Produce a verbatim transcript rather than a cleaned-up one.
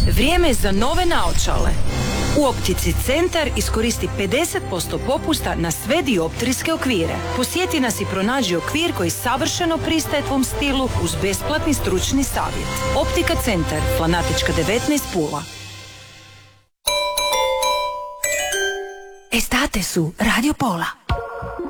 Vrijeme je za nove naočale. U Optici Centar iskoristi pedeset posto popusta na sve dioptrijske okvire. Posjeti nas i pronađi okvir koji savršeno pristaje tvom stilu uz besplatni stručni savjet. Optika Centar, Flanatička devetnaest, Pula. Estate su Radio Pola.